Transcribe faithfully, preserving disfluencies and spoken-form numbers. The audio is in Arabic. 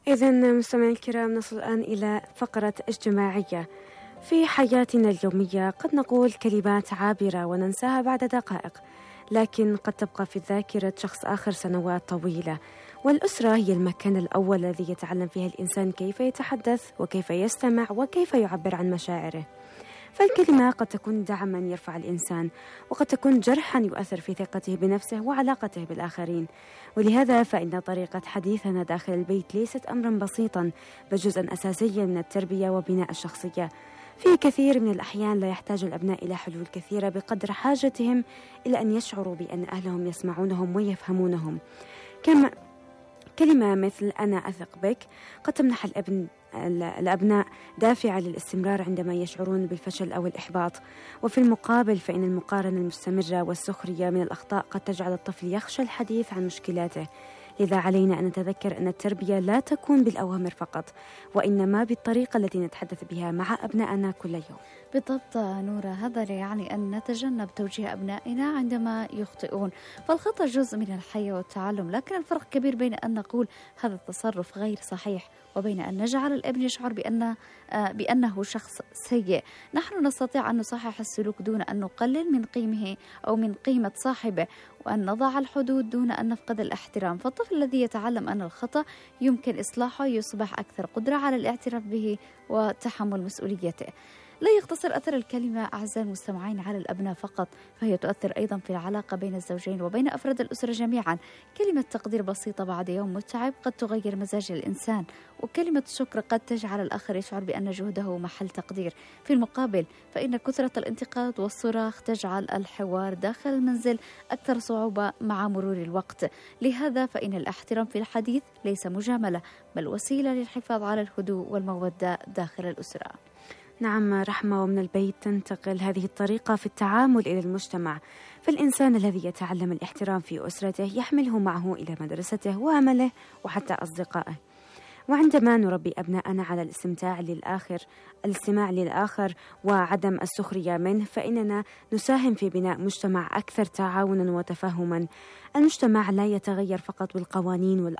إذن مستمعي الكرام، نصل الآن إلى فقرة اجتماعية. في حياتنا اليومية قد نقول كلمات عابرة وننساها بعد دقائق، لكن قد تبقى في ذاكرة شخص آخر سنوات طويلة. والأسرة هي المكان الأول الذي يتعلم فيها الإنسان كيف يتحدث وكيف يستمع وكيف يعبر عن مشاعره. فالكلمة قد تكون دعماً يرفع الإنسان، وقد تكون جرحاً يؤثر في ثقته بنفسه وعلاقته بالآخرين. ولهذا فإن طريقة حديثنا داخل البيت ليست أمراً بسيطاً، بل جزءاً أساسياً من التربية وبناء الشخصية. في كثير من الأحيان لا يحتاج الأبناء إلى حلول كثيرة بقدر حاجتهم إلى أن يشعروا بأن أهلهم يسمعونهم ويفهمونهم. كما كلمة مثل أنا أثق بك قد تمنح الأبن الأبناء دافعة للاستمرار عندما يشعرون بالفشل أو الإحباط. وفي المقابل فإن المقارنة المستمرة والسخرية من الأخطاء قد تجعل الطفل يخشى الحديث عن مشكلاته. لذا علينا أن نتذكر أن التربية لا تكون بالأوامر فقط، وإنما بالطريقة التي نتحدث بها مع أبنائنا كل يوم. بالضبط نورة، هذا لا يعني أن نتجنب توجيه أبنائنا عندما يخطئون، فالخطأ جزء من الحياة والتعلم، لكن الفرق كبير بين أن نقول هذا التصرف غير صحيح وبين أن نجعل الابن يشعر بأن بأنه شخص سيء. نحن نستطيع أن نصحح السلوك دون أن نقلل من قيمه أو من قيمة صاحبه، وأن نضع الحدود دون أن نفقد الاحترام. فالطفل الذي يتعلم أن الخطأ يمكن إصلاحه يصبح أكثر قدرة على الاعتراف به وتحمل مسؤوليته. لا يقتصر أثر الكلمة أعزائي المستمعين على الأبناء فقط، فهي تؤثر أيضا في العلاقة بين الزوجين وبين أفراد الأسرة جميعا. كلمة تقدير بسيطة بعد يوم متعب قد تغير مزاج الإنسان، وكلمة شكر قد تجعل الآخر يشعر بأن جهده محل تقدير. في المقابل فإن كثرة الانتقاد والصراخ تجعل الحوار داخل المنزل أكثر صعوبة مع مرور الوقت. لهذا فإن الاحترام في الحديث ليس مجاملة، بل وسيلة للحفاظ على الهدوء والمودة داخل الأسرة. نعم رحمة، ومن البيت تنتقل هذه الطريقة في التعامل إلى المجتمع. فالإنسان الذي يتعلم الاحترام في أسرته يحمله معه إلى مدرسته وعمله وحتى أصدقائه. وعندما نربي أبناءنا على الاستمتاع للآخر الاستماع للآخر وعدم السخرية منه، فإننا نساهم في بناء مجتمع أكثر تعاونا وتفاهما. المجتمع لا يتغير فقط بالقوانين